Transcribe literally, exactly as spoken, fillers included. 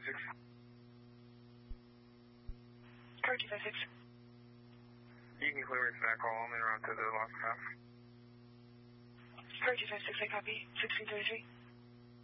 six. Car two five six. You can clear into that call. I'm in route to the lost path. Car two five six, I copy. sixteen thirty-three.